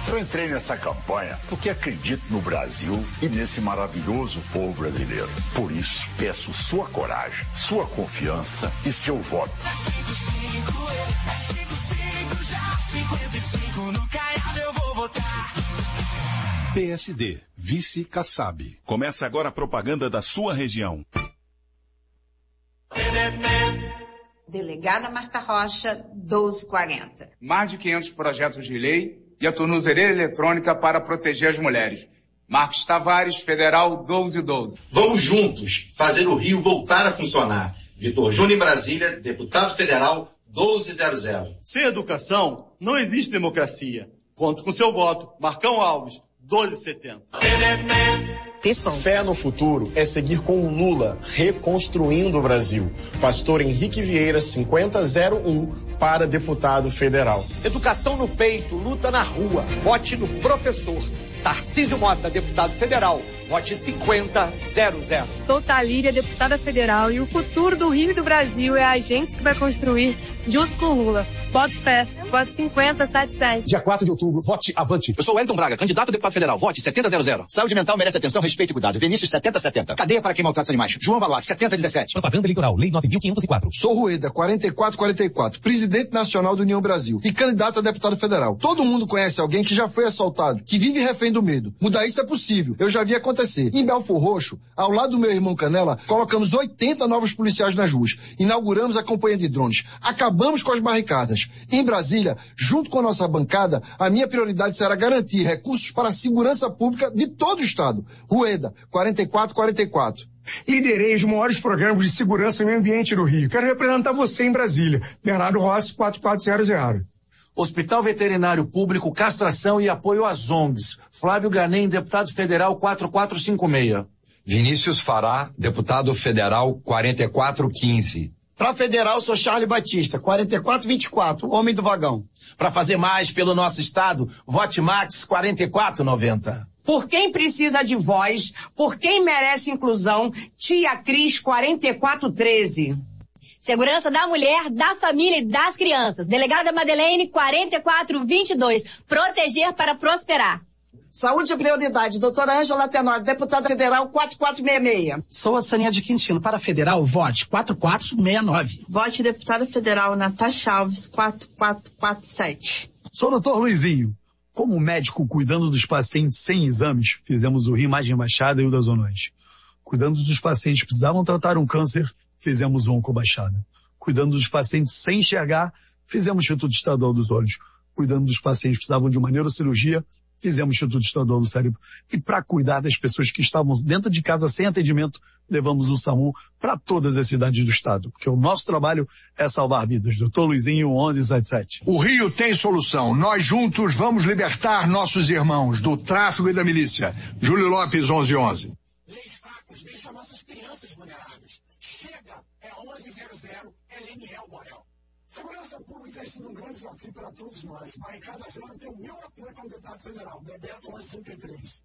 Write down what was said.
Eu entrei nessa campanha porque acredito no Brasil e nesse maravilhoso povo brasileiro. Por isso, peço sua coragem, sua confiança e seu voto. 55 no Caiado eu vou votar. PSD, Vice Kassab. Começa agora a propaganda da sua região. Delegada Marta Rocha, 1240. Mais de 500 projetos de lei e a tornozeleira eletrônica para proteger as mulheres. Marcos Tavares, Federal 1212. Vamos juntos fazer o Rio voltar a funcionar. Vitor Júnior em Brasília, deputado federal 1200. Sem educação, não existe democracia. Conto com seu voto. Marcão Alves, 1270. Fé no futuro é seguir com o Lula, reconstruindo o Brasil. Pastor Henrique Vieira, 5001, para deputado federal. Educação no peito, luta na rua. Vote no professor. Tarcísio Mota, deputado federal. Vote 5000. Sou Thalíria, deputada federal, e o futuro do Rio e do Brasil é a gente que vai construir junto com o Lula. Vote fé, vote 5077. Dia 4 de outubro, vote avante. Eu sou Wellington Braga, candidato a deputado federal. Vote 7000. Saúde mental merece atenção, respeito e cuidado. Vinícius 7070. Cadeia para quem maltrata os animais. João Valaz 7017. Propaganda eleitoral, lei 9504. Sou Rueda, 4444. Presidente nacional do União Brasil e candidato a deputado federal. Todo mundo conhece alguém que já foi assaltado, que vive refém do medo. Mudar isso é possível. Eu já vi acontecer. Em Belfor Roxo, ao lado do meu irmão Canela, colocamos 80 novos policiais nas ruas. Inauguramos a campanha de drones. Acabamos com as barricadas. Em Brasília, junto com a nossa bancada, a minha prioridade será garantir recursos para a segurança pública de todo o estado. Rueda, 4444. Liderei os maiores programas de segurança e meio ambiente do Rio. Quero representar você em Brasília. Bernardo Rossi, 4400. Hospital Veterinário Público, castração e apoio às ONGs. Flávio Ganem, deputado federal 4456. Vinícius Fará, deputado federal 4415. Para federal, sou Charlie Batista, 4424, homem do vagão. Para fazer mais pelo nosso estado, vote Max 4490. Por quem precisa de voz, por quem merece inclusão, Tia Cris 4413. Segurança da mulher, da família e das crianças. Delegada Madeleine, 4422. Proteger para prosperar. Saúde e prioridade. Doutora Ângela Tenório, deputada federal, 4466. Sou a Saninha de Quintino. Para federal, vote 4469. Vote deputada federal Natasha Alves, 4447. Sou o doutor Luizinho. Como médico cuidando dos pacientes sem exames, fizemos o Rio Imagem Baixada e o da Zona Oeste. Cuidando dos pacientes que precisavam tratar um câncer, fizemos o Oncobaixada. Cuidando dos pacientes sem enxergar, fizemos o Instituto Estadual dos Olhos. Cuidando dos pacientes que precisavam de uma neurocirurgia, fizemos o Instituto Estadual do Cérebro. E para cuidar das pessoas que estavam dentro de casa sem atendimento, levamos o SAMU para todas as cidades do estado. Porque o nosso trabalho é salvar vidas. Doutor Luizinho, 1177. O Rio tem solução. Nós juntos vamos libertar nossos irmãos do tráfico e da milícia. Júlio Lopes, 1111. Leis fracas deixam nossas crianças vulneráveis. Chega, é 1100, LNL Borel. Segurança pública é um grande desafio para todos nós. Barricada Zero tem o meu apoio como deputado federal. Bebeto 1133.